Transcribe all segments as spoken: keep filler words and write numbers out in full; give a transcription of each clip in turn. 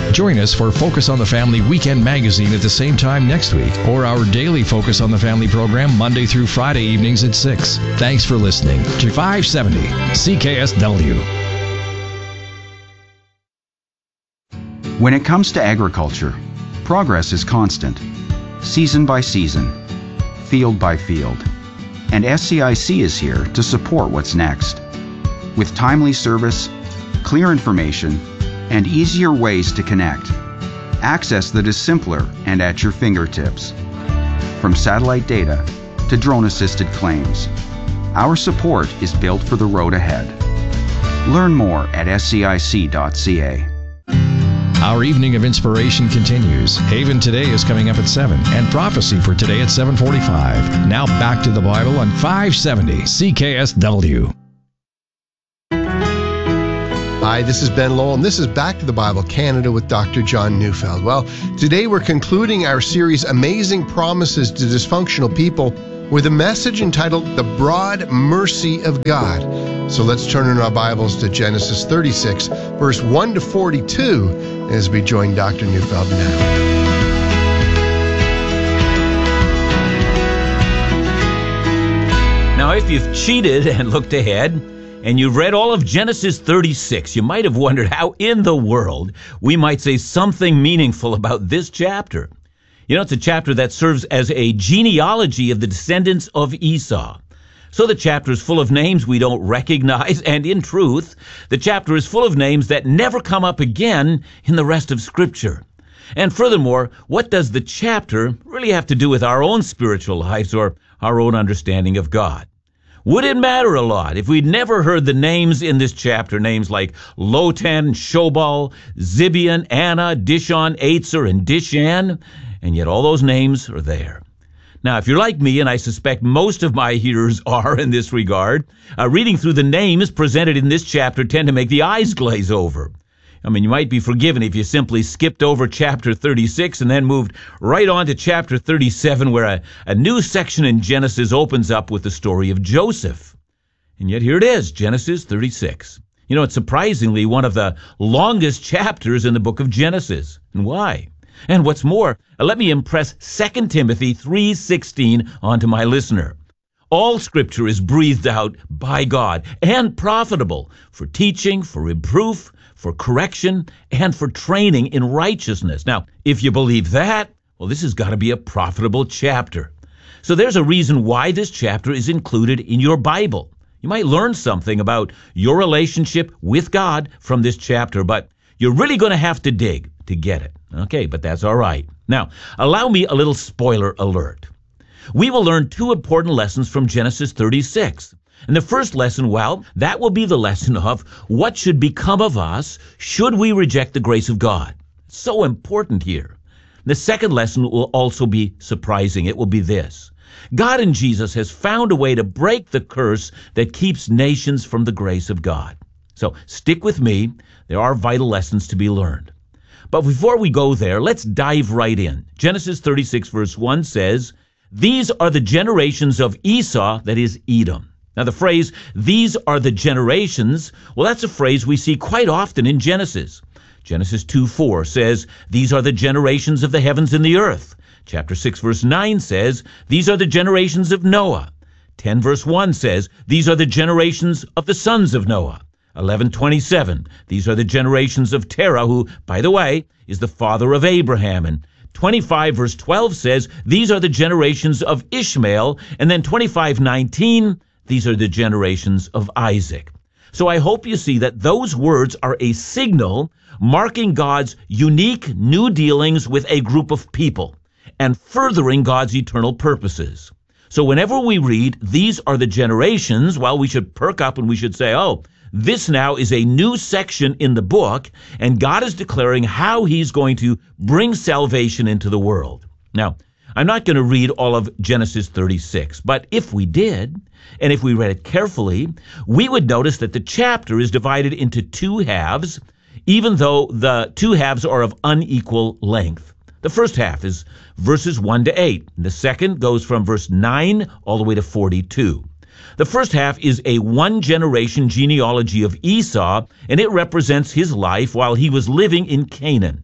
Join us for Focus on the Family Weekend Magazine at the same time next week, or our daily Focus on the Family program Monday through Friday evenings at six. Thanks for listening to five seventy C K S W. When it comes to agriculture, progress is constant, season by season, field by field. And S C I C is here to support what's next. With timely service, clear information, and easier ways to connect. Access that is simpler and at your fingertips. From satellite data to drone-assisted claims, our support is built for the road ahead. Learn more at S C I C dot C A. Our evening of inspiration continues. Haven Today is coming up at seven, and Prophecy for Today at seven forty-five. Now back to the Bible on five seventy C K S W. Hi, this is Ben Lowell, and this is Back to the Bible Canada with Doctor John Neufeld. Well, today we're concluding our series, Amazing Promises to Dysfunctional People, with a message entitled The Broad Mercy of God. So let's turn in our Bibles to Genesis thirty-six, verse one to forty-two, as we join Doctor Neufeld now. Now, if you've cheated and looked ahead, and you've read all of Genesis thirty-six, you might have wondered how in the world we might say something meaningful about this chapter. You know, it's a chapter that serves as a genealogy of the descendants of Esau. So the chapter is full of names we don't recognize, and in truth, the chapter is full of names that never come up again in the rest of Scripture. And furthermore, what does the chapter really have to do with our own spiritual lives or our own understanding of God? Would it matter a lot if we'd never heard the names in this chapter, names like Lotan, Shobal, Zibeon, Anna, Dishon, Eitzer, and Dishan? And yet all those names are there. Now, if you're like me, and I suspect most of my hearers are in this regard, uh, reading through the names presented in this chapter tend to make the eyes glaze over. I mean, you might be forgiven if you simply skipped over chapter thirty-six and then moved right on to chapter thirty-seven, where a, a new section in Genesis opens up with the story of Joseph. And yet here it is, Genesis thirty-six. You know, it's surprisingly one of the longest chapters in the book of Genesis. And why? And what's more, let me impress Second Timothy three sixteen onto my listener. All Scripture is breathed out by God and profitable for teaching, for reproof, for correction, and for training in righteousness. Now, if you believe that, well, this has got to be a profitable chapter. So there's a reason why this chapter is included in your Bible. You might learn something about your relationship with God from this chapter, but you're really going to have to dig to get it. Okay, but that's all right. Now, allow me a little spoiler alert. We will learn two important lessons from Genesis thirty-six. And the first lesson, well, that will be the lesson of what should become of us should we reject the grace of God. So important here. The second lesson will also be surprising. It will be this. God in Jesus has found a way to break the curse that keeps nations from the grace of God. So stick with me. There are vital lessons to be learned. But before we go there, let's dive right in. Genesis thirty-six verse one says, "These are the generations of Esau," that is Edom. Now the phrase, "these are the generations," well, that's a phrase we see quite often in Genesis. Genesis two four says, "These are the generations of the heavens and the earth." Chapter six verse nine says, "These are the generations of Noah." ten verse one says, "These are the generations of the sons of Noah." eleven twenty-seven, "These are the generations of Terah," who, by the way, is the father of Abraham. And twenty-five verse twelve says, "These are the generations of Ishmael." And then twenty-five nineteen, "These are the generations of Isaac." So I hope you see that those words are a signal marking God's unique new dealings with a group of people and furthering God's eternal purposes. So whenever we read, "These are the generations," well, we should perk up and we should say, oh, this now is a new section in the book, and God is declaring how he's going to bring salvation into the world. Now, I'm not going to read all of Genesis thirty-six, but if we did, and if we read it carefully, we would notice that the chapter is divided into two halves, even though the two halves are of unequal length. The first half is verses one to eight, and the second goes from verse nine all the way to forty-two. The first half is a one-generation genealogy of Esau, and it represents his life while he was living in Canaan.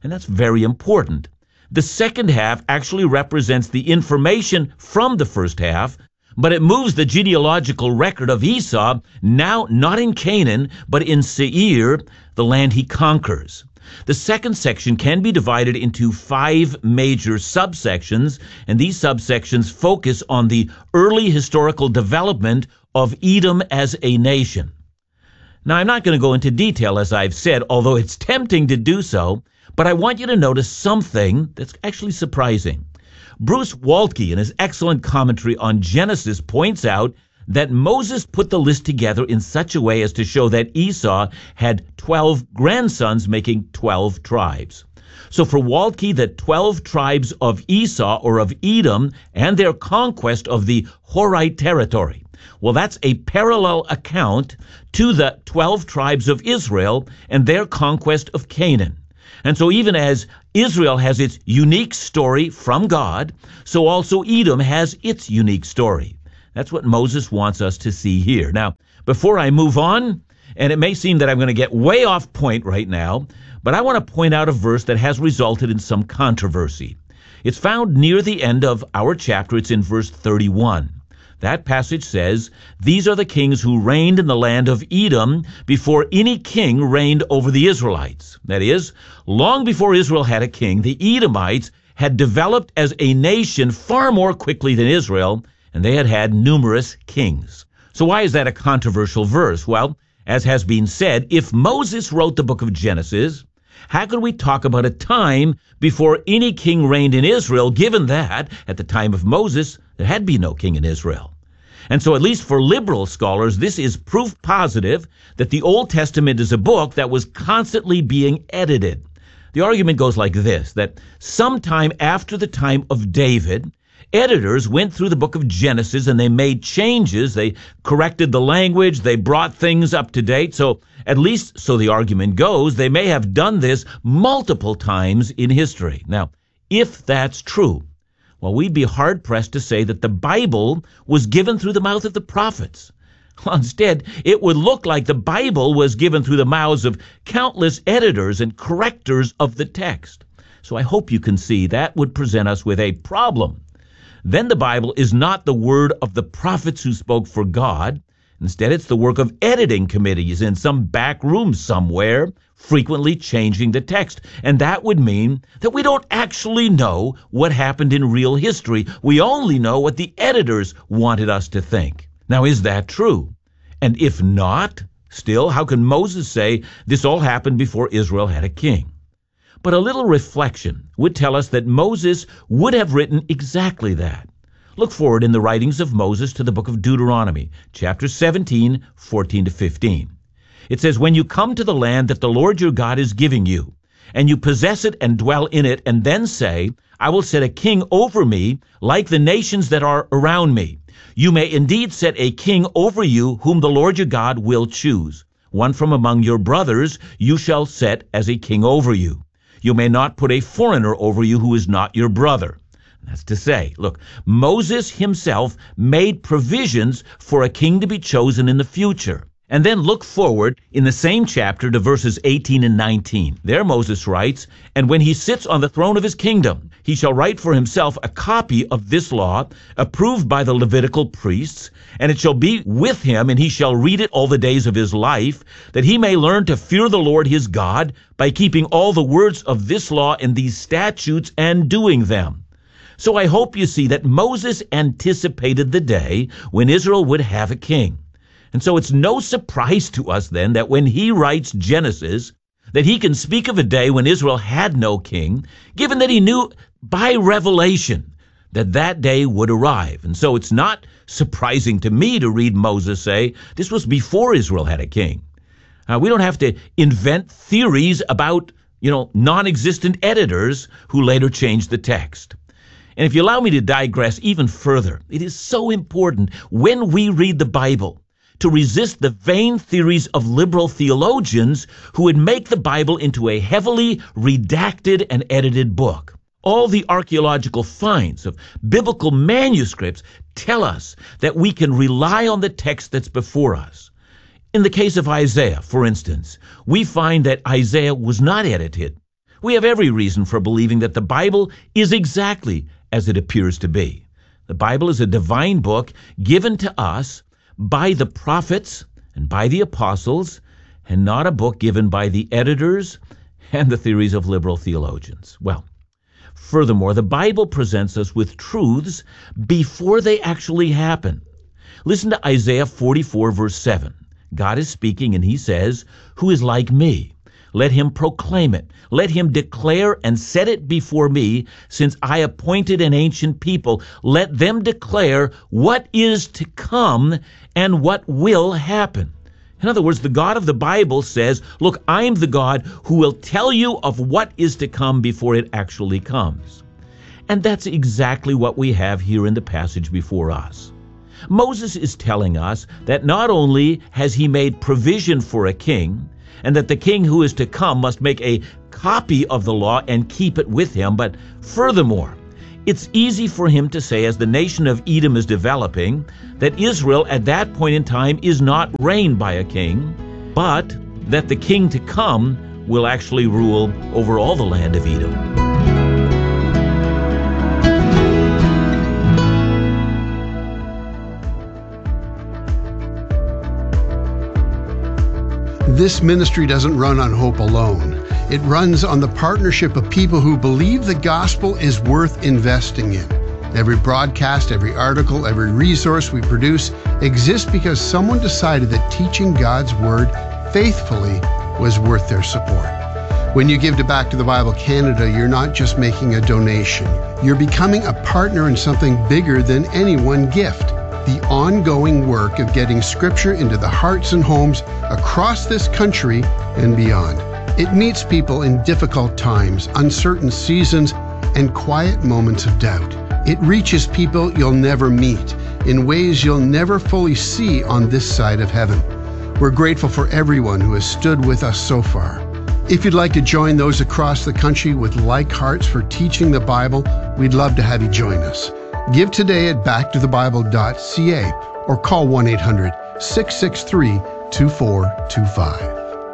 And that's very important. The second half actually represents the information from the first half, but it moves the genealogical record of Esau now not in Canaan, but in Seir, the land he conquers. The second section can be divided into five major subsections, and these subsections focus on the early historical development of Edom as a nation. Now, I'm not going to go into detail, as I've said, although it's tempting to do so, but I want you to notice something that's actually surprising. Bruce Waltke, in his excellent commentary on Genesis, points out that Moses put the list together in such a way as to show that Esau had twelve grandsons, making twelve tribes. So for Waltke, the twelve tribes of Esau, or of Edom, and their conquest of the Horite territory, well, that's a parallel account to the twelve tribes of Israel and their conquest of Canaan. And so even as Israel has its unique story from God, so also Edom has its unique story. That's what Moses wants us to see here. Now, before I move on, and it may seem that I'm going to get way off point right now, but I want to point out a verse that has resulted in some controversy. It's found near the end of our chapter. It's in verse thirty-one. That passage says, "These are the kings who reigned in the land of Edom before any king reigned over the Israelites." That is, long before Israel had a king, the Edomites had developed as a nation far more quickly than Israel, and they had had numerous kings. So why is that a controversial verse? Well, as has been said, if Moses wrote the book of Genesis, how could we talk about a time before any king reigned in Israel, given that, at the time of Moses, there had been no king in Israel? And so, at least for liberal scholars, this is proof positive that the Old Testament is a book that was constantly being edited. The argument goes like this, that sometime after the time of David, editors went through the book of Genesis and they made changes. They corrected the language. They brought things up to date. So at least, so the argument goes, they may have done this multiple times in history. Now, if that's true, well, we'd be hard-pressed to say that the Bible was given through the mouth of the prophets. Well, instead, it would look like the Bible was given through the mouths of countless editors and correctors of the text. So I hope you can see that would present us with a problem. Then the Bible is not the word of the prophets who spoke for God. Instead, it's the work of editing committees in some back room somewhere, frequently changing the text. And that would mean that we don't actually know what happened in real history. We only know what the editors wanted us to think. Now, is that true? And if not, still, how can Moses say this all happened before Israel had a king? But a little reflection would tell us that Moses would have written exactly that. Look forward in the writings of Moses to the book of Deuteronomy, chapter seventeen, fourteen to fifteen. It says, "When you come to the land that the Lord your God is giving you, and you possess it and dwell in it, and then say, I will set a king over me, like the nations that are around me. You may indeed set a king over you, whom the Lord your God will choose. One from among your brothers you shall set as a king over you. You may not put a foreigner over you who is not your brother." That's to say, look, Moses himself made provisions for a king to be chosen in the future. And then look forward in the same chapter to verses eighteen and nineteen. There Moses writes, "And when he sits on the throne of his kingdom, he shall write for himself a copy of this law, approved by the Levitical priests, and it shall be with him, and he shall read it all the days of his life, that he may learn to fear the Lord his God by keeping all the words of this law and these statutes and doing them." So I hope you see that Moses anticipated the day when Israel would have a king. And so it's no surprise to us then that when he writes Genesis, that he can speak of a day when Israel had no king, given that he knew by revelation that that day would arrive. And so it's not surprising to me to read Moses say this was before Israel had a king. Uh, we don't have to invent theories about, you know, non-existent editors who later changed the text. And if you allow me to digress even further, it is so important when we read the Bible to resist the vain theories of liberal theologians who would make the Bible into a heavily redacted and edited book. All the archaeological finds of biblical manuscripts tell us that we can rely on the text that's before us. In the case of Isaiah, for instance, we find that Isaiah was not edited. We have every reason for believing that the Bible is exactly as it appears to be. The Bible is a divine book given to us by the prophets and by the apostles, and not a book given by the editors and the theories of liberal theologians. Well, furthermore, the Bible presents us with truths before they actually happen. Listen to Isaiah forty-four, verse seven. God is speaking, and he says, "Who is like me? Let him proclaim it. Let him declare and set it before me, since I appointed an ancient people. Let them declare what is to come and what will happen." In other words, the God of the Bible says, look, I'm the God who will tell you of what is to come before it actually comes. And that's exactly what we have here in the passage before us. Moses is telling us that not only has he made provision for a king, and that the king who is to come must make a copy of the law and keep it with him, but furthermore, it's easy for him to say, as the nation of Edom is developing, that Israel at that point in time is not reigned by a king, but that the king to come will actually rule over all the land of Edom. This ministry doesn't run on hope alone. It runs on the partnership of people who believe the gospel is worth investing in. Every broadcast, every article, every resource we produce exists because someone decided that teaching God's Word faithfully was worth their support. When you give to Back to the Bible Canada, you're not just making a donation. You're becoming a partner in something bigger than any one gift. The ongoing work of getting Scripture into the hearts and homes across this country and beyond. It meets people in difficult times, uncertain seasons, and quiet moments of doubt. It reaches people you'll never meet in ways you'll never fully see on this side of heaven. We're grateful for everyone who has stood with us so far. If you'd like to join those across the country with like hearts for teaching the Bible, we'd love to have you join us. Give today at back to the bible dot c a or call one eight hundred, six six three, two four two five.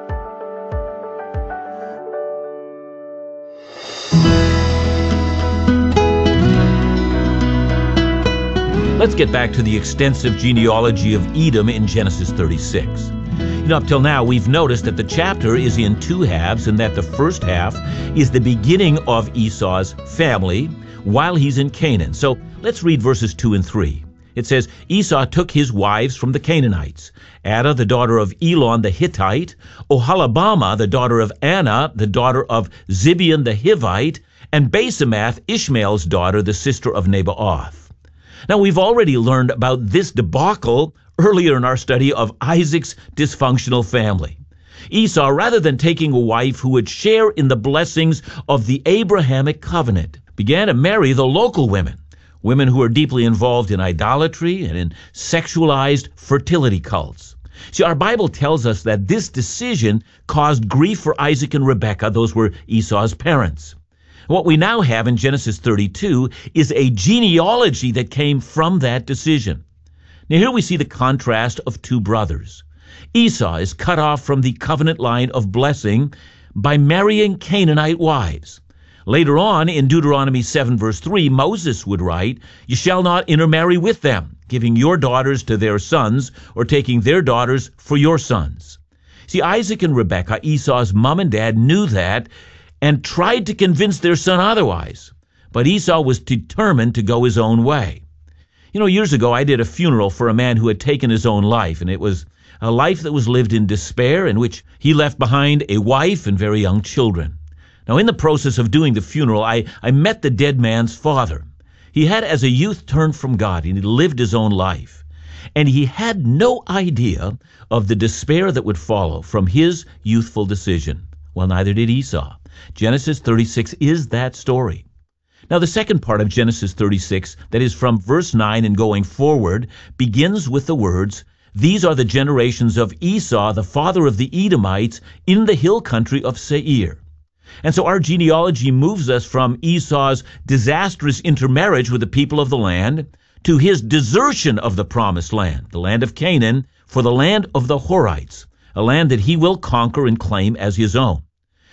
Let's get back to the extensive genealogy of Edom in Genesis thirty-six. You know, up till now, we've noticed that the chapter is in two halves, and that the first half is the beginning of Esau's family while he's in Canaan. So let's read verses two and three. It says, Esau took his wives from the Canaanites, Adah, the daughter of Elon the Hittite, Oholibamah, the daughter of Anna, the daughter of Zibeon the Hivite, and Basemath, Ishmael's daughter, the sister of Nebaioth. Now, we've already learned about this debacle earlier in our study of Isaac's dysfunctional family. Esau, rather than taking a wife who would share in the blessings of the Abrahamic covenant, began to marry the local women, women who are deeply involved in idolatry and in sexualized fertility cults. See, our Bible tells us that this decision caused grief for Isaac and Rebekah. Those were Esau's parents. What we now have in Genesis thirty-two is a genealogy that came from that decision. Now here we see the contrast of two brothers. Esau is cut off from the covenant line of blessing by marrying Canaanite wives. Later on, in Deuteronomy seven, verse three, Moses would write, "You shall not intermarry with them, giving your daughters to their sons, or taking their daughters for your sons." See, Isaac and Rebekah, Esau's mom and dad, knew that and tried to convince their son otherwise. But Esau was determined to go his own way. You know, years ago, I did a funeral for a man who had taken his own life, and it was a life that was lived in despair, in which he left behind a wife and very young children. Now, in the process of doing the funeral, I, I met the dead man's father. He had, as a youth, turned from God, and he lived his own life. And he had no idea of the despair that would follow from his youthful decision. Well, neither did Esau. Genesis thirty-six is that story. Now, the second part of Genesis thirty-six, that is from verse nine and going forward, begins with the words, "These are the generations of Esau, the father of the Edomites, in the hill country of Seir." And so our genealogy moves us from Esau's disastrous intermarriage with the people of the land to his desertion of the promised land, the land of Canaan, for the land of the Horites, a land that he will conquer and claim as his own.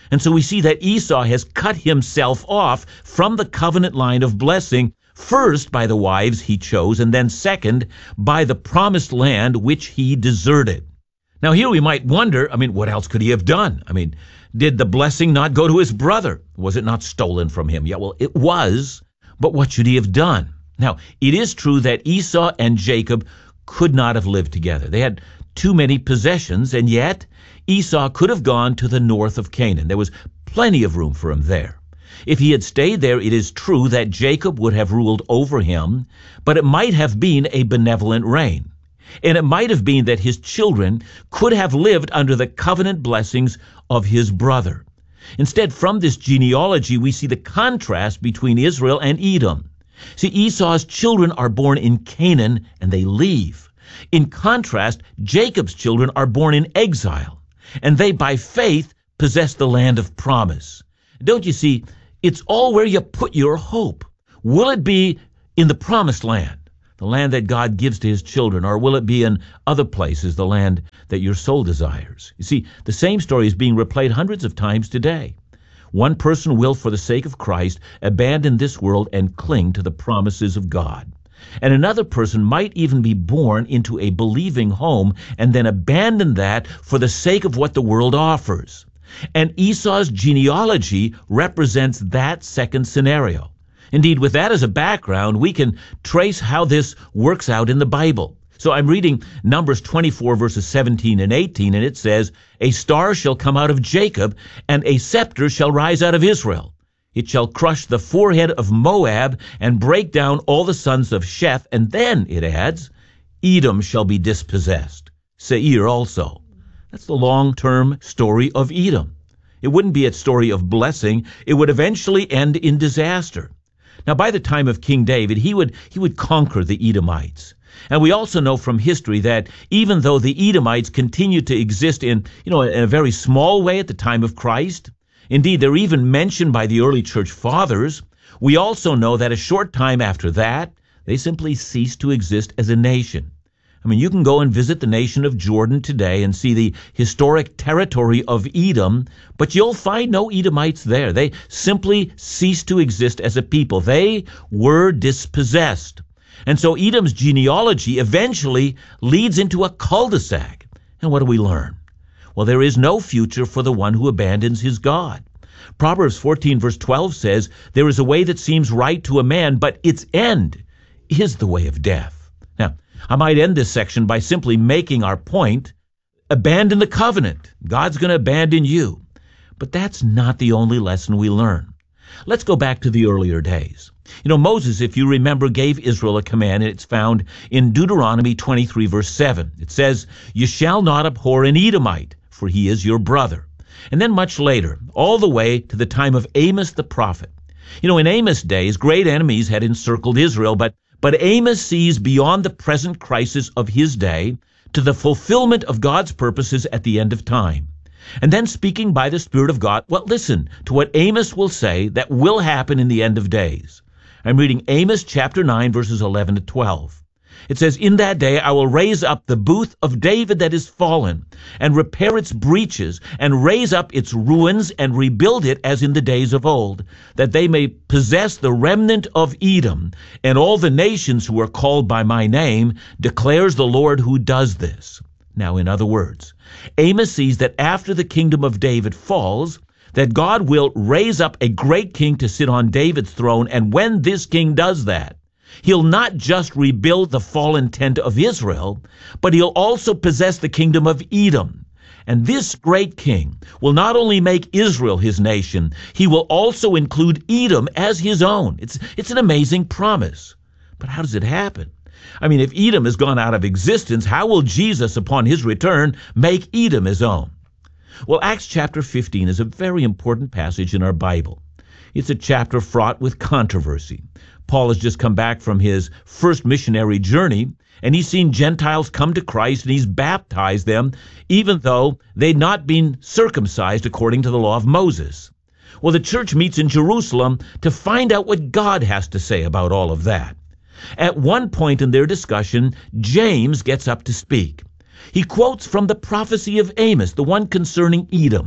And so we see that Esau has cut himself off from the covenant line of blessing, first by the wives he chose, and then second by the promised land which he deserted. Now here we might wonder, I mean, what else could he have done? I mean, did the blessing not go to his brother? Was it not stolen from him? Yeah, well, it was, but what should he have done? Now, it is true that Esau and Jacob could not have lived together. They had too many possessions, and yet Esau could have gone to the north of Canaan. There was plenty of room for him there. If he had stayed there, it is true that Jacob would have ruled over him, but it might have been a benevolent reign. And it might have been that his children could have lived under the covenant blessings of his brother. Instead, from this genealogy, we see the contrast between Israel and Edom. See, Esau's children are born in Canaan, and they leave. In contrast, Jacob's children are born in exile, and they, by faith, possess the land of promise. Don't you see, it's all where you put your hope. Will it be in the promised land, the land that God gives to his children, or will it be in other places, the land that your soul desires? You see, the same story is being replayed hundreds of times today. One person will, for the sake of Christ, abandon this world and cling to the promises of God. And another person might even be born into a believing home and then abandon that for the sake of what the world offers. And Esau's genealogy represents that second scenario. Indeed, with that as a background, we can trace how this works out in the Bible. So I'm reading Numbers twenty-four, verses seventeen and eighteen, and it says, "A star shall come out of Jacob, and a scepter shall rise out of Israel. It shall crush the forehead of Moab and break down all the sons of Sheth." And then, it adds, "Edom shall be dispossessed, Seir also." That's the long-term story of Edom. It wouldn't be a story of blessing. It would eventually end in disaster. Now, by the time of King David, he would, he would conquer the Edomites. And we also know from history that even though the Edomites continued to exist in, you know, in a very small way at the time of Christ, indeed, they're even mentioned by the early church fathers, we also know that a short time after that, they simply ceased to exist as a nation. I mean, you can go and visit the nation of Jordan today and see the historic territory of Edom, but you'll find no Edomites there. They simply ceased to exist as a people. They were dispossessed. And so Edom's genealogy eventually leads into a cul-de-sac. And what do we learn? Well, there is no future for the one who abandons his God. Proverbs fourteen, verse twelve says, "There is a way that seems right to a man, but its end is the way of death." Now, I might end this section by simply making our point: abandon the covenant. God's going to abandon you. But that's not the only lesson we learn. Let's go back to the earlier days. You know, Moses, if you remember, gave Israel a command, and it's found in Deuteronomy twenty-three, verse seven. It says, "You shall not abhor an Edomite, for he is your brother." And then much later, all the way to the time of Amos the prophet. You know, in Amos' days, great enemies had encircled Israel, but But Amos sees beyond the present crisis of his day to the fulfillment of God's purposes at the end of time. And then, speaking by the Spirit of God, well, listen to what Amos will say that will happen in the end of days. I'm reading Amos chapter nine, verses eleven to twelve. It says, "In that day I will raise up the booth of David that is fallen, and repair its breaches, and raise up its ruins, and rebuild it as in the days of old, that they may possess the remnant of Edom, and all the nations who are called by my name, declares the Lord who does this." Now, in other words, Amos sees that after the kingdom of David falls, that God will raise up a great king to sit on David's throne, and when this king does that, he'll not just rebuild the fallen tent of Israel, but he'll also possess the kingdom of Edom. And this great king will not only make Israel his nation, he will also include Edom as his own. It's, it's an amazing promise. But how does it happen? I mean, if Edom has gone out of existence, how will Jesus, upon his return, make Edom his own? Well, Acts chapter fifteen is a very important passage in our Bible. It's a chapter fraught with controversy. Paul has just come back from his first missionary journey, and he's seen Gentiles come to Christ, and he's baptized them, even though they'd not been circumcised according to the law of Moses. Well, the church meets in Jerusalem to find out what God has to say about all of that. At one point in their discussion, James gets up to speak. He quotes from the prophecy of Amos, the one concerning Edom.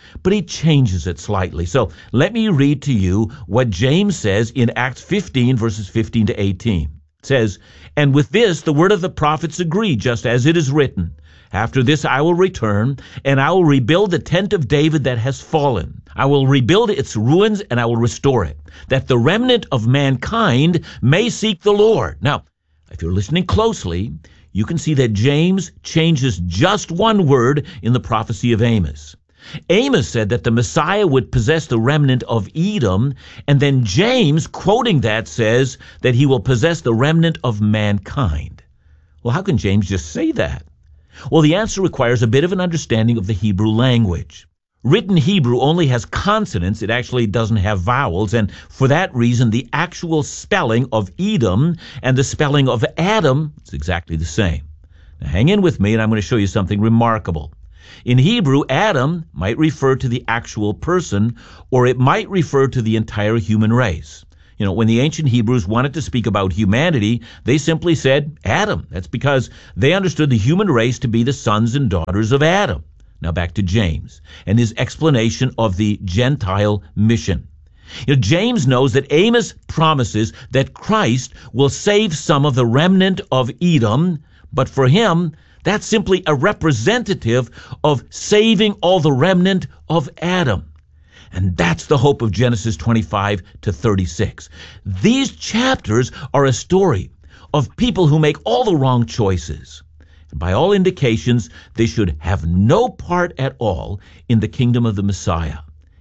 but he changes it slightly. So let me read to you what James says in Acts fifteen, verses fifteen to eighteen. It says, "And with this the word of the prophets agree, just as it is written, After this I will return, and I will rebuild the tent of David that has fallen. I will rebuild its ruins, and I will restore it, that the remnant of mankind may seek the Lord." Now, if you're listening closely, you can see that James changes just one word in the prophecy of Amos. Amos said that the Messiah would possess the remnant of Edom, and then James, quoting that, says that he will possess the remnant of mankind. Well, how can James just say that? Well, the answer requires a bit of an understanding of the Hebrew language. Written Hebrew only has consonants. It actually doesn't have vowels, and for that reason, the actual spelling of Edom and the spelling of Adam is exactly the same. Now, hang in with me, and I'm going to show you something remarkable. In Hebrew, Adam might refer to the actual person, or it might refer to the entire human race. You know, when the ancient Hebrews wanted to speak about humanity, they simply said Adam. That's because they understood the human race to be the sons and daughters of Adam. Now back to James and his explanation of the Gentile mission. You know, James knows that Amos promises that Christ will save some of the remnant of Edom, but for him, that's simply a representative of saving all the remnant of Adam. And that's the hope of Genesis twenty-five to thirty-six. These chapters are a story of people who make all the wrong choices. And by all indications, they should have no part at all in the kingdom of the Messiah.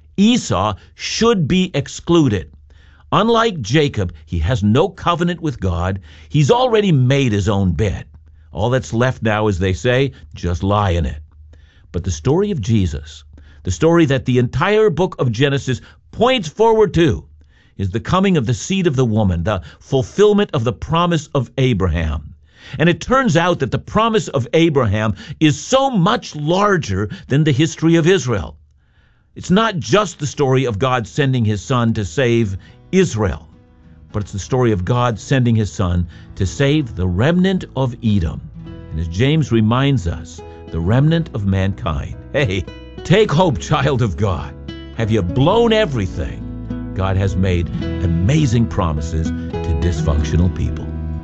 Esau should be excluded. Unlike Jacob, he has no covenant with God. He's already made his own bed. All that's left now, as they say, just lie in it. But the story of Jesus, the story that the entire book of Genesis points forward to, is the coming of the seed of the woman, the fulfillment of the promise of Abraham. And it turns out that the promise of Abraham is so much larger than the history of Israel. It's not just the story of God sending his son to save Israel, but it's the story of God sending his son to save the remnant of Edom. And as James reminds us, the remnant of mankind. Hey, take hope, child of God. Have you blown everything? God has made amazing promises to dysfunctional people.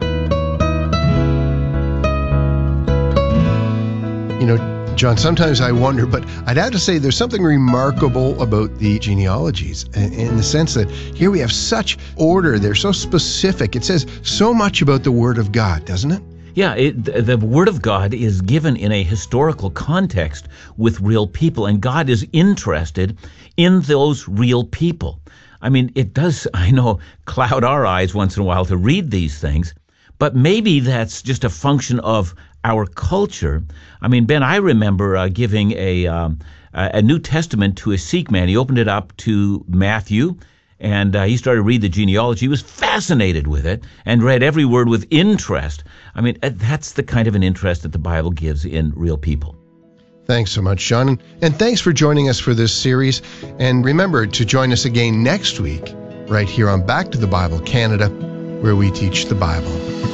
You know, John, sometimes I wonder, but I'd have to say there's something remarkable about the genealogies in the sense that here we have such order. They're so specific. It says so much about the Word of God, doesn't it? Yeah, it, the Word of God is given in a historical context with real people, and God is interested in those real people. I mean, it does, I know, cloud our eyes once in a while to read these things, but maybe that's just a function of our culture. I mean, Ben, I remember uh, giving a um, a New Testament to a Sikh man. He opened it up to Matthew, and uh, he started to read the genealogy. He was fascinated with it and read every word with interest. I mean, that's the kind of an interest that the Bible gives in real people. Thanks so much, John. And thanks for joining us for this series. And remember to join us again next week, right here on Back to the Bible Canada, where we teach the Bible.